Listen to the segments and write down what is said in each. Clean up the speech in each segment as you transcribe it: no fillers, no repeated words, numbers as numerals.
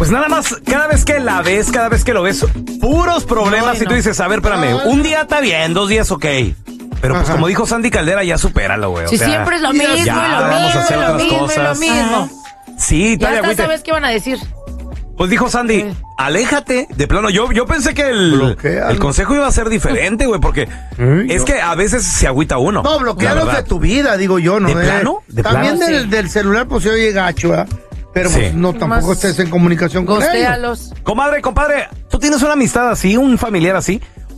pues nada más, cada vez que la ves, cada vez que lo ves, puros problemas. Y tú dices, a ver, espérame, un día está bien, 2 días ok. Pero pues como dijo Sandy Caldera, ya supéralo, güey. Si siempre es lo mismo, lo mismo. Sí, ya hasta sabes qué van a decir. Pues dijo Sandy, aléjate, de plano. Yo pensé que el consejo iba a ser diferente, güey, porque es que a veces se agüita uno. No, bloquealos de tu vida, digo yo, ¿no? ¿De plano? También del celular, pues se oye gacho, ¿verdad? Pero pues no, tampoco estés en comunicación con ellos. Comadre, compadre, ¿tú tienes una amistad así, un familiar así?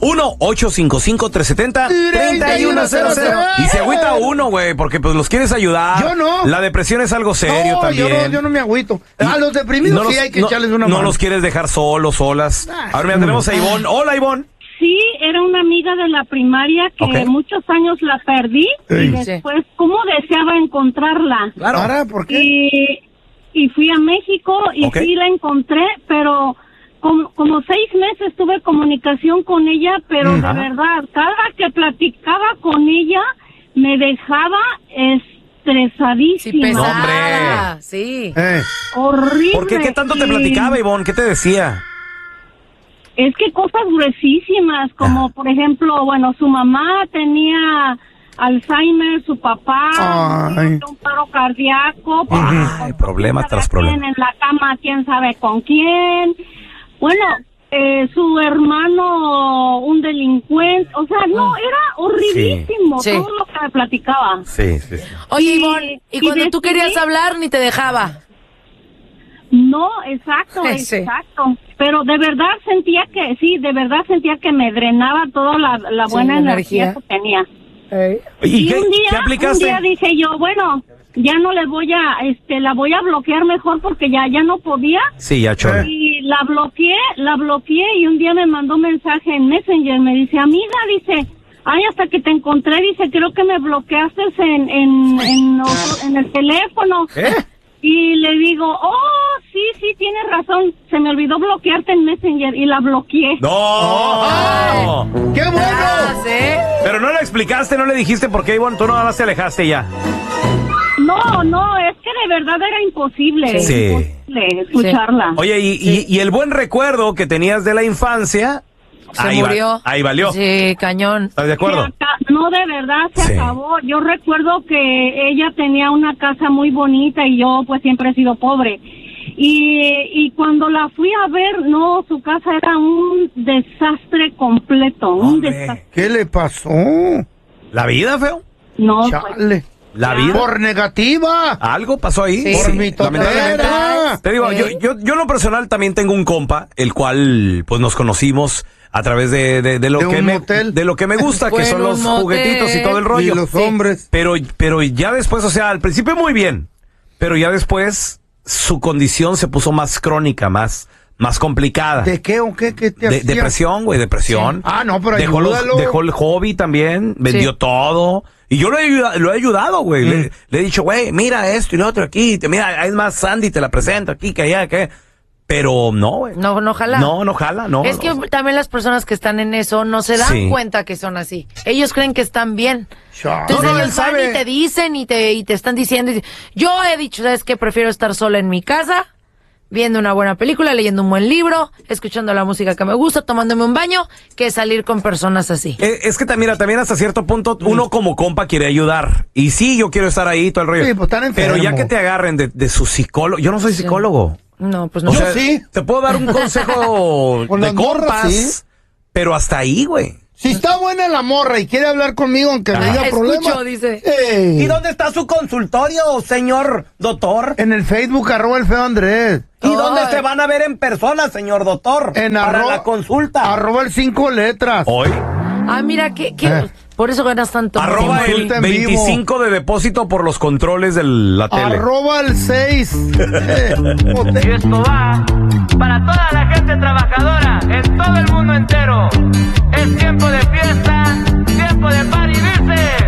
1-855-370-3100. Y se agüita uno, güey, porque pues los quieres ayudar. Yo no. La depresión es algo serio también. Yo no me agüito. A los deprimidos sí hay que echarles una mano. No los quieres dejar solos, solas. Ahora mira, tenemos a Ivonne. Hola, Ivonne. Sí, era una amiga de la primaria que muchos años la perdí y después, ¿cómo deseaba encontrarla? Claro. Ahora, ¿por qué? Y fui a México y sí la encontré, pero como 6 meses tuve comunicación con ella, pero de verdad, cada que platicaba con ella me dejaba estresadísima. Sí, pesada. Sí. Horrible. ¿Por qué? ¿Qué tanto te platicaba, Ivonne? ¿Qué te decía? Es que cosas gruesísimas, como por ejemplo, bueno, su mamá tenía Alzheimer, su papá un paro cardíaco, problemas tras problemas. En la cama, quién sabe con quién. Bueno, su hermano, un delincuente, o sea, no, era horriblísimo todo lo que me platicaba. Sí. Oye, Ivonne, y cuando tú querías hablar ni te dejaba. No, exacto. Pero de verdad sentía que me drenaba toda la buena energía que tenía. ¿Y qué aplicaste? Un día dije yo, bueno, ya no le voy a, la voy a bloquear mejor porque ya no podía. Sí, ya chole. Y la bloqueé y un día me mandó un mensaje en Messenger, me dice, amiga, dice, ay, hasta que te encontré, dice, creo que me bloqueaste en el teléfono. Y le digo, sí, tienes razón, se me olvidó bloquearte en Messenger y la bloqueé. ¡No! ¡Qué bueno! Pero no le explicaste, no le dijiste por qué, Ivonne, tú nada más te alejaste ya. No, es que de verdad era imposible escucharla. Oye, y el buen recuerdo que tenías de la infancia... Se murió. Ahí valió. Sí, cañón. ¿Estás de acuerdo? No, de verdad, se acabó. Yo recuerdo que ella tenía una casa muy bonita y yo pues siempre he sido pobre. Y cuando la fui a ver, no, su casa era un desastre completo. Un desastre. ¿Qué le pasó? ¿La vida, feo? No, Chale. ¿La vida? Por negativa. Algo pasó ahí. Sí. Por mi totalidad. Te digo, yo en lo personal también tengo un compa, el cual pues nos conocimos a través de lo que me gusta, que son los juguetitos y todo el rollo. Y los hombres. Pero ya después, o sea, al principio muy bien, pero ya después su condición se puso más crónica, más complicada. ¿De qué o qué? ¿Qué te hacía? Depresión, güey, depresión. Sí. No, pero dejó el hobby también, vendió todo. Y yo lo he ayudado, güey. Le he dicho, güey, mira esto y lo otro aquí. Mira, es más, Sandy, te la presento aquí, que allá, que... Pero no, güey. No jala. No jala, no. Es que también las personas que están en eso no se dan cuenta que son así. Ellos creen que están bien. Entonces ellos van y te dicen y te están diciendo. Yo he dicho, ¿sabes qué? Prefiero estar sola en mi casa, viendo una buena película, leyendo un buen libro, escuchando la música que me gusta, tomándome un baño, que salir con personas así. Es que también hasta cierto punto uno como compa quiere ayudar. Y sí, yo quiero estar ahí todo el rollo. Sí, pues están enfermos. Pero ya que te agarren de su psicólogo, yo no soy psicólogo. No, pues no. O sea, sí. Te puedo dar un consejo de compas, pero hasta ahí, güey. Si está buena la morra y quiere hablar conmigo aunque me diga problema. Dice. ¿Y dónde está su consultorio, señor doctor? En el Facebook, @el feo Andrés. ¿Y dónde se van a ver en persona, señor doctor? Para la consulta. @ el 5 letras. Hoy. Mira, ¿qué? Por eso ganas tanto. @ el 25 de depósito por los controles de la tele. @ el 6. Y esto va para toda la gente trabajadora en todo el mundo entero. Es tiempo de fiesta, tiempo de party, dice.